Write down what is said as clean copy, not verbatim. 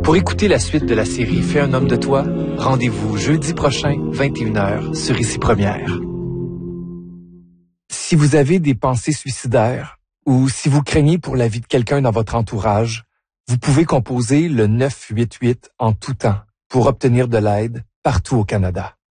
Pour écouter la suite de la série Fais un homme de toi, rendez-vous jeudi prochain, 21h, sur Ici Première. Si vous avez des pensées suicidaires ou si vous craignez pour la vie de quelqu'un dans votre entourage, vous pouvez composer le 988 en tout temps pour obtenir de l'aide partout au Canada.